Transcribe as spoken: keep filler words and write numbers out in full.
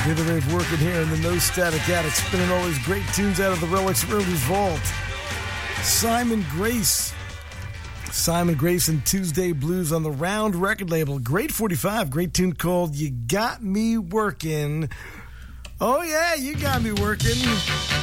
Hear the rave working here in the No Static Attic, spinning all these great tunes out of the Relics Roadies vault. Simon Grace. Simon Grace and Tuesday Blues on the Round record label. Great forty-five. Great tune called You Got Me Working. Oh, yeah, you got me working.